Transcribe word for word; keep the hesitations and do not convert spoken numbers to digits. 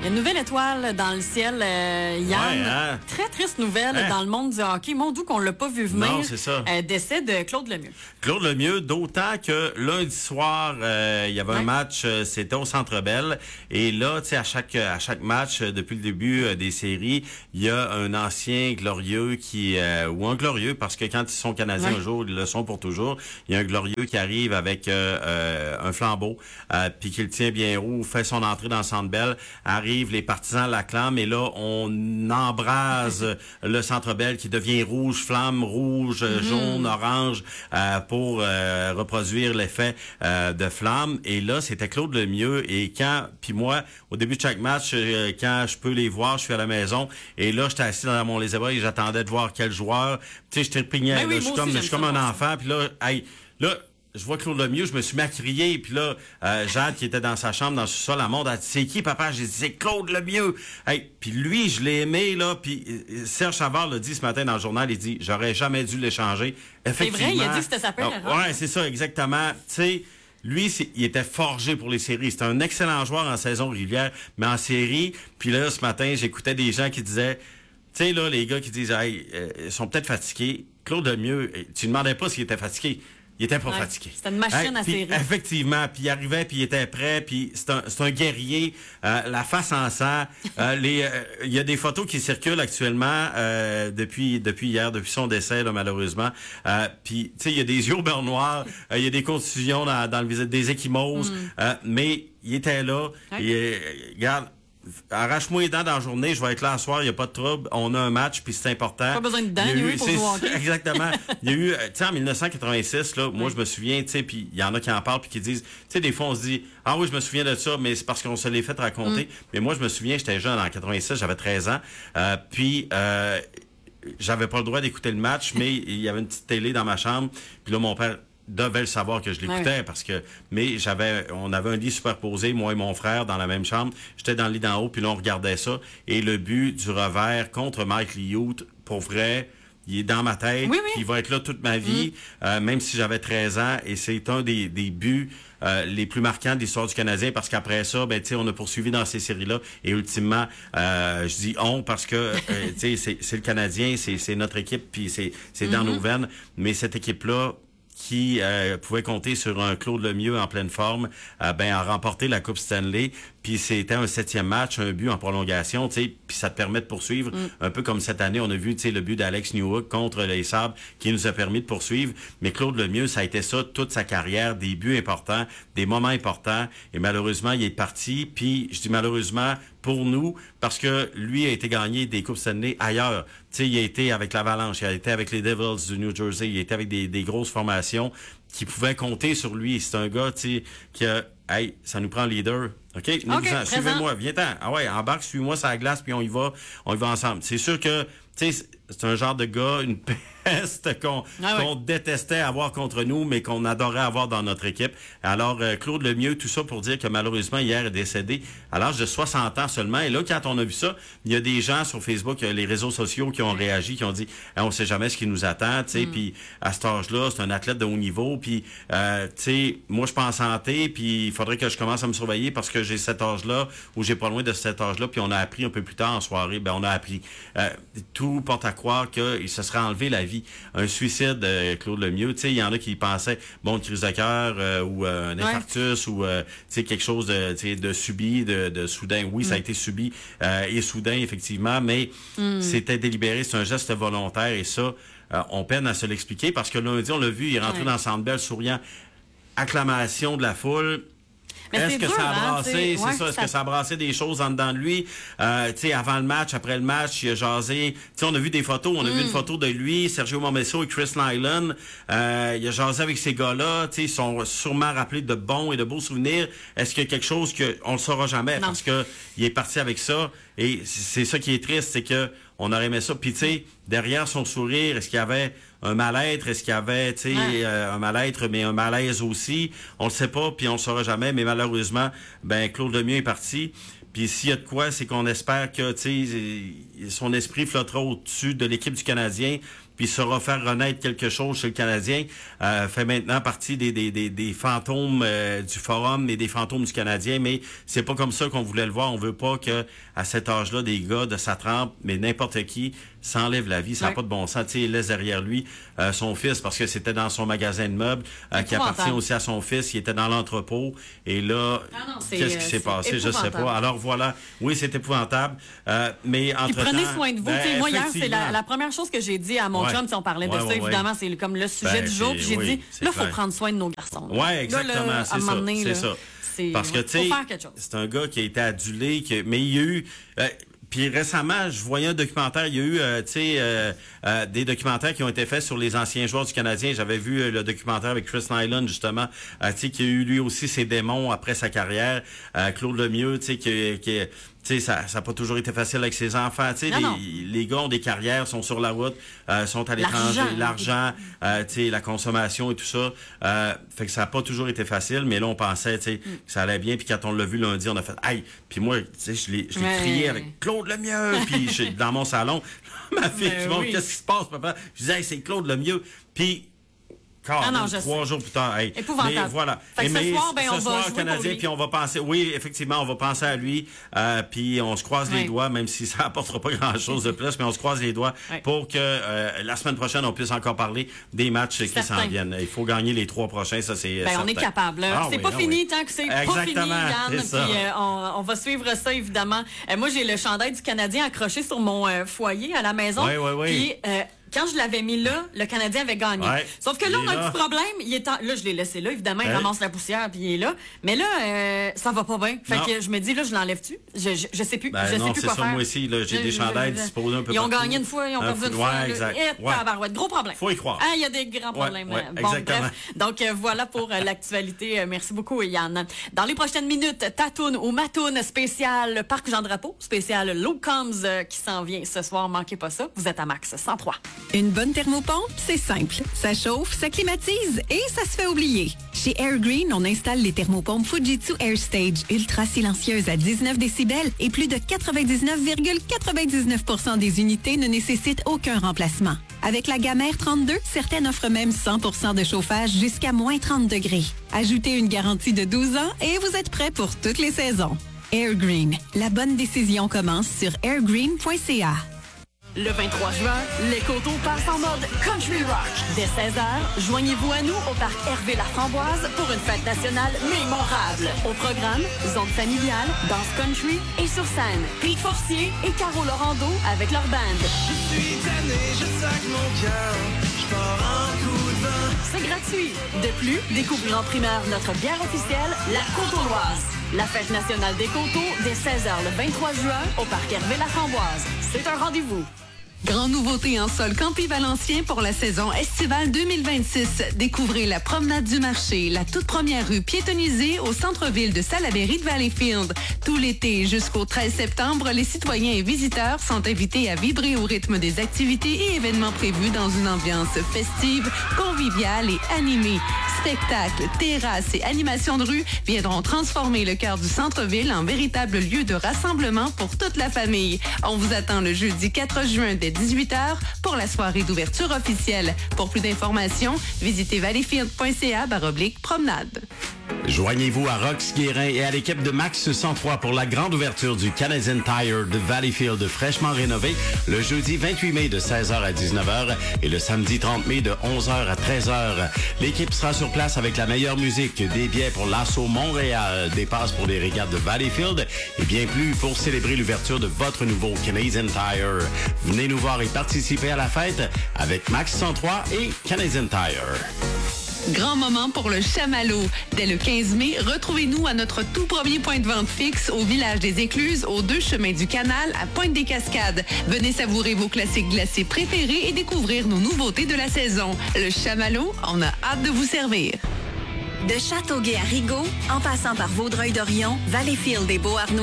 Une nouvelle étoile dans le ciel, euh, Yann. Ouais, hein? Très triste nouvelle Hein? dans le monde du hockey. Mon doux qu'on l'a pas vu venir. Non, c'est ça. Euh, décès de Claude Lemieux. Claude Lemieux, d'autant que lundi soir, euh, il y avait ouais. un match, euh, c'était au Centre Bell. Et là, tu sais, à chaque à chaque match, euh, depuis le début euh, des séries, il y a un ancien glorieux qui, euh, ou un glorieux, parce que quand ils sont Canadiens ouais. un jour, ils le sont pour toujours. Il y a un glorieux qui arrive avec euh, euh, un flambeau, euh, puis qui le tient bien haut, fait son entrée dans le Centre Bell, arrive, les partisans l'acclament, et là, on embrase le Centre Bell qui devient rouge, flamme rouge, mm-hmm. jaune, orange, euh, pour euh, reproduire l'effet euh, de flamme. Et là, c'était Claude Lemieux. Et quand, puis moi, au début de chaque match, euh, quand je peux les voir, je suis à la maison. Et là, j'étais assis dans mon lézard et j'attendais de voir quel joueur. Tu sais, je trépignais. Ben oui, là, je suis comme, je suis comme un enfant. Puis là, hey, là. Je vois Claude Lemieux, je me suis mis à crier, puis là, euh, Jade qui était dans sa chambre, dans le sous-sol, la monde a dit « C'est qui, papa? » J'ai dit « C'est Claude Lemieux! » Hey, puis lui, je l'ai aimé, là, puis Serge Savard l'a dit ce matin dans le journal, il dit « J'aurais jamais dû l'échanger. » Effectivement. C'est vrai, il a dit que c'était sa pire erreur. Ouais, c'est ça, exactement. Tu sais, lui, c'est, il était forgé pour les séries. C'était un excellent joueur en saison régulière, mais en série, puis là, ce matin, j'écoutais des gens qui disaient... Tu sais, là, les gars qui disent « Hey, euh, ils sont peut-être fatigués. » Claude Lemieux, tu ne demandais pas s'il était fatigué. Il était pas ouais, fatigué. C'était une machine hein, à série. Effectivement, puis il arrivait, puis il était prêt, puis c'est un, c'est un guerrier, euh, la face en sang. euh, les, euh, il y a des photos qui circulent actuellement euh, depuis depuis hier, depuis son décès, là, malheureusement. Euh, puis tu sais, il y a des yeux au beurre noir, euh, il y a des contusions dans, dans le visage, des ecchymoses, mm. euh, mais il était là. Ouais. Et, euh, regarde. Arrache-moi les dents dans la journée, je vais être là ce soir, il n'y a pas de trouble. On a un match, puis c'est important. Pas besoin de dents, eu, pour jouer. Exactement. Il y a eu, tu sais, en dix-neuf cent quatre-vingt-six, là, moi, je me souviens, tu sais, puis il y en a qui en parlent, puis qui disent, tu sais, des fois, on se dit, ah oui, je me souviens de ça, mais c'est parce qu'on se l'est fait raconter. Mm. Mais moi, je me souviens, j'étais jeune en quatre-vingt-six, j'avais treize ans, euh, puis... Euh, j'avais pas le droit d'écouter le match, mais il y avait une petite télé dans ma chambre, puis là, mon père devait le savoir que je l'écoutais ouais. parce que mais j'avais on avait un lit superposé, moi et mon frère dans la même chambre, j'étais dans le lit d'en haut puis là on regardait ça et le but du revers contre Mike Liut, pour vrai, il est dans ma tête, oui, oui. il va être là toute ma vie, mmh. euh, même si j'avais treize ans, et c'est un des, des buts euh, les plus marquants de l'histoire du Canadien, parce qu'après ça, ben tu sais, on a poursuivi dans ces séries-là, et ultimement, euh, je dis on parce que euh, tu sais, c'est, c'est le Canadien, c'est, c'est notre équipe, puis c'est, c'est dans mmh. nos veines, mais cette équipe-là qui euh, pouvait compter sur un Claude Lemieux en pleine forme, euh, ben a remporté la Coupe Stanley. Puis c'était un septième match, un but en prolongation, tu sais, puis ça te permet de poursuivre. Mm. Un peu comme cette année, on a vu, tu sais, le but d'Alex Newhook contre les Sabres qui nous a permis de poursuivre. Mais Claude Lemieux, ça a été ça toute sa carrière, des buts importants, des moments importants. Et malheureusement, il est parti. Puis je dis malheureusement pour nous, parce que lui a été gagné des Coupes Stanley ailleurs. Tu sais, il a été avec l'Avalanche, il a été avec les Devils du New Jersey, il a été avec des, des grosses formations qui pouvaient compter sur lui. C'est un gars, tu sais, qui a... Hey, ça nous prend le leader. OK? okay suivez-moi, viens-t'en. Ah ouais, embarque, suis-moi sur la glace, puis on y va, on y va ensemble. C'est sûr que, tu sais, c'est un genre de gars, une peste qu'on, ah ouais. qu'on détestait avoir contre nous, mais qu'on adorait avoir dans notre équipe. Alors, euh, Claude Lemieux, tout ça pour dire que malheureusement, hier, est décédé à l'âge de soixante ans seulement. Et là, quand on a vu ça, il y a des gens sur Facebook, les réseaux sociaux qui ont réagi, qui ont dit hey, « On sait jamais ce qui nous attend. » Tu sais, mm. Puis à cet âge-là, c'est un athlète de haut niveau. Puis, euh, tu sais, moi, je suis pas en santé, puis il faudrait que je commence à me surveiller parce que j'ai cet âge-là ou j'ai pas loin de cet âge-là. Puis on a appris un peu plus tard en soirée, ben on a appris. Euh, tout porte à croire qu'il se serait enlevé la vie. Un suicide, euh, Claude Lemieux, tu sais, il y en a qui pensaient, bon, une crise de cœur euh, ou euh, un infarctus ouais. ou, euh, tu sais, quelque chose de, tu sais, de subi, de, de soudain. Oui, mm. ça a été subi euh, et soudain, effectivement, mais mm. c'était délibéré, c'est un geste volontaire et ça, euh, on peine à se l'expliquer parce que lundi, on l'a vu, il est rentré ouais. dans le Centre Bell souriant, acclamation de la foule. Mais est-ce que dur, ça a brassé, hein, c'est ouais, ça, est-ce ça... que ça a brassé des choses en dedans de lui? Euh, tu sais, avant le match, après le match, il a jasé. Tu sais, on a vu des photos, on a mm. vu une photo de lui, Sergio Momesso et Chris Nyland. Euh, il a jasé avec ces gars-là, tu sais, ils sont sûrement rappelés de bons et de beaux souvenirs. Est-ce qu'il y a quelque chose que on le saura jamais? Non. Parce que il est parti avec ça. Et c'est ça qui est triste, c'est que on aurait aimé ça. Puis tu sais, derrière son sourire, est-ce qu'il y avait un mal-être? Est-ce qu'il y avait, tu sais, ouais. euh, un mal-être, mais un malaise aussi? On le sait pas, puis on le saura jamais. Mais malheureusement, ben Claude Lemieux est parti. Puis s'il y a de quoi, c'est qu'on espère que, tu sais, son esprit flottera au-dessus de l'équipe du Canadien. puis saura faire renaître quelque chose chez le Canadien. Euh, fait maintenant partie des, des, des, des fantômes euh, du Forum et des fantômes du Canadien, mais c'est pas comme ça qu'on voulait le voir. On veut pas que à cet âge-là, des gars de sa trempe, mais n'importe qui, s'enlève la vie. Ça n'a ouais. pas de bon sens. Tu sais, il laisse derrière lui euh, son fils parce que c'était dans son magasin de meubles euh, qui appartient aussi à son fils. Il était dans l'entrepôt. Et là, ah non, qu'est-ce qui s'est passé? Je sais pas. Alors voilà. Oui, c'est épouvantable. Euh, mais entre-temps... Prenez soin de vous. Ben, moi, hier, c'est la, la première chose que j'ai dit à mon ouais. chum. Si on parlait de ouais, ça, ouais, évidemment, ouais. c'est comme le sujet ben, du jour. Puis j'ai oui, dit, là, il faut prendre soin de nos garçons. Oui, exactement. C'est ça. C'est ça. Parce que, tu sais, c'est un gars qui a été adulé, qui, mais il y a eu... Euh, Puis récemment, je voyais un documentaire. Il y a eu, euh, tu sais, euh, euh, des documentaires qui ont été faits sur les anciens joueurs du Canadien. J'avais vu euh, le documentaire avec Chris Nyland, justement, euh, tu sais, qui a eu lui aussi ses démons après sa carrière. Euh, Claude Lemieux, tu sais, qui, qui tu sais, ça n'a pas toujours été facile avec ses enfants. Tu sais, les, les gars ont des carrières, sont sur la route, euh, sont à l'étranger, l'argent, euh, tu sais, la consommation et tout ça. Euh, fait que ça n'a pas toujours été facile, mais là, on pensait, tu sais, mm. que ça allait bien. Puis quand on l'a vu lundi, on a fait, aïe. Puis moi, tu sais, je l'ai ouais. crié avec Claude Lemieux. Puis je, dans mon salon, ma fille qui monte, oui. qu'est-ce qui se passe, papa? Je disais, hey, c'est Claude Lemieux. Puis Ah non, trois jours plus tard. Hey. Épouvantable. Mais voilà. Fait que mais ce soir, ben, ce on soir, va Canadien, puis on va penser, oui, effectivement, on va penser à lui, euh, puis on se croise ouais. les doigts, même si ça apportera pas grand-chose de plus, mais on se croise les doigts ouais. pour que euh, la semaine prochaine, on puisse encore parler des matchs qui s'en viennent. Il faut gagner les trois prochains, ça c'est ben, certain. On est capable. Ah, c'est oui, pas fini oui. tant que c'est pas fini, Yann. Puis euh, on, on va suivre ça, évidemment. Euh, moi, j'ai le chandail du Canadien accroché sur mon euh, foyer à la maison. Oui, oui, oui. Puis, euh, quand je l'avais mis là, le Canadien avait gagné. Ouais, Sauf que là, on a un petit problème. Il est en... Là, je l'ai laissé là, évidemment, il ouais. ramasse la poussière, puis il est là. Mais là, euh, ça va pas bien. Fait non. que je me dis, là, je l'enlève-tu? Je, je, je sais plus. Ben je non, sais plus quoi ça, faire. Moi aussi, là, j'ai je, des chandails disposés un peu Ils ont partout. gagné une fois, ils ont perdu une ouais, fois. Exact. Et ouais. tabarouette. Gros problème. Faut y croire. Ah, il y a des grands problèmes. Ouais, ouais, bon, exactement. bref. Donc, euh, voilà pour euh, l'actualité. Euh, merci beaucoup, Yann. Dans les prochaines minutes, Tatoune ou Matoune spécial Parc Jean-Drapeau, spécial Low Combs euh, qui s'en vient ce soir. Manquez pas ça. Vous êtes à Max cent trois. Une bonne thermopompe, c'est simple. Ça chauffe, ça climatise et ça se fait oublier. Chez Air Green, on installe les thermopompes Fujitsu Air Stage, ultra silencieuses à dix-neuf décibels et plus de quatre-vingt-dix-neuf virgule quatre-vingt-dix-neuf pour cent des unités ne nécessitent aucun remplacement. Avec la gamme R trente-deux, certaines offrent même cent pour cent de chauffage jusqu'à moins trente degrés. Ajoutez une garantie de douze ans et vous êtes prêt pour toutes les saisons. Air Green, la bonne décision commence sur airgreen point c a. Le vingt-trois juin, les Coteaux passent en mode Country Rock. Dès seize heures, joignez-vous à nous au parc Hervé Laframboise pour une fête nationale mémorable. Au programme, zone familiale, danse country et sur scène, Pete Forcier et Caro Laurando avec leur band. Je suis tanné, je sac mon cœur, je pars en coup de vent. C'est gratuit. De plus, découvrez en primeur notre bière officielle, la Côtoise. La fête nationale des Coteaux, dès seize heures le vingt-trois juin, au parc Hervé Laframboise. C'est un rendez-vous. Grande nouveauté en sol Campi Valencien pour la saison estivale deux mille vingt-six. Découvrez la promenade du marché, la toute première rue piétonnisée au centre-ville de Salaberry de Valleyfield. Tout l'été jusqu'au treize septembre, les citoyens et visiteurs sont invités à vibrer au rythme des activités et événements prévus dans une ambiance festive, conviviale et animée. Spectacles, terrasses et animations de rue viendront transformer le cœur du centre-ville en véritable lieu de rassemblement pour toute la famille. On vous attend le jeudi quatre juin dès dix-huit heures pour la soirée d'ouverture officielle. Pour plus d'informations, visitez valleyfield point c a barre oblique promenade. Joignez-vous à Rox Guérin et à l'équipe de Max cent trois pour la grande ouverture du Canadian Tire de Valleyfield fraîchement rénové le jeudi vingt-huit mai de seize heures à dix-neuf heures et le samedi trente mai de onze heures à treize heures. L'équipe sera sur place avec la meilleure musique, des billets pour l'Assaut Montréal, des passes pour les régates de Valleyfield et bien plus pour célébrer l'ouverture de votre nouveau Canadian Tire. Venez nous voir et participer à la fête avec Max cent trois et Canadian Tire. Grand moment pour le chamallow. Dès le quinze mai, retrouvez-nous à notre tout premier point de vente fixe au village des Écluses, aux deux chemins du Canal, à Pointe-des-Cascades. Venez savourer vos classiques glacés préférés et découvrir nos nouveautés de la saison. Le chamallow, on a hâte de vous servir. De Châteauguay à Rigaud, en passant par Vaudreuil-Dorion, Valleyfield et Beauharnois,